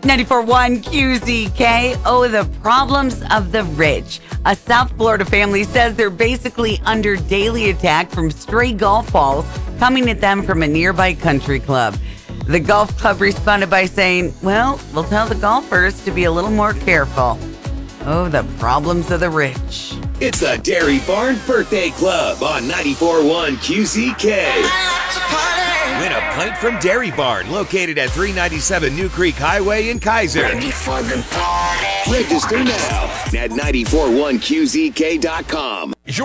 94.1 QZK. Oh, the problems of the rich. A South Florida family says they're basically under daily attack from stray golf balls coming at them from a nearby country club. The golf club responded by saying, well, we'll tell the golfers to be a little more careful. Oh, the problems of the rich. It's the Dairy Barn Birthday Club on 94.1 QZK. Win a pint from Dairy Barn, located at 397 New Creek Highway in Kaiser. Ready for the party. Register now at 941QZK.com.